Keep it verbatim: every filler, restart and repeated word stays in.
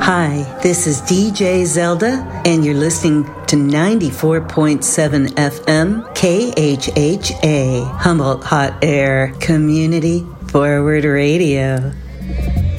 Hi, this is D J Zelda, and you're listening to ninety-four point seven F M K H H A, Humboldt Hot Air Community Forward Radio.